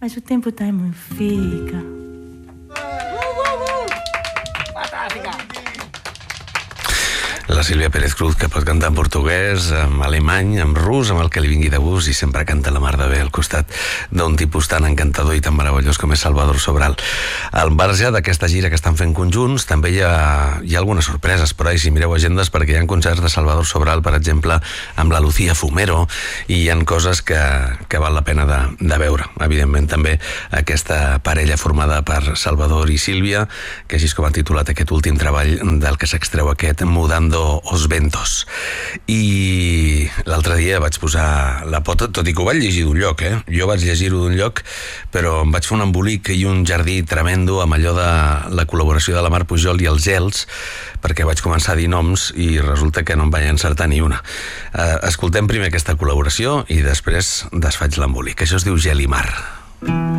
mas o tempo tá muito fica. La Sílvia Pérez Cruz, que pot cantar en portuguès, en alemany, en rus, amb el que li vingui de gust, i sempre canta la mar de bé al costat d'un tipus tan encantador i tan meravellós com és Salvador Sobral. Al marge d'aquesta gira que estan fent conjunts, també hi ha algunes sorpreses per ahí, si mireu agendes, perquè hi ha concerts de Salvador Sobral, per exemple, amb la Lucía Fumero, i hi ha coses que val la pena de veure. Evidentment, també aquesta parella formada per Salvador i Sílvia, que així és com ha titulat aquest últim treball del que s'extreu aquest Mudando os Ventos. I l'altre dia vaig posar la pota, tot i que ho vaig llegir d'un lloc, jo vaig llegir-ho d'un lloc, però em vaig fer un embolic i un jardí tremendo amb allò de la col·laboració de la Mar Pujol i els Gels, perquè vaig començar a dir noms i resulta que no em vaig encertar ni una. Escoltem primer aquesta col·laboració i després desfaig l'embolic. Això es diu Gel i Mar.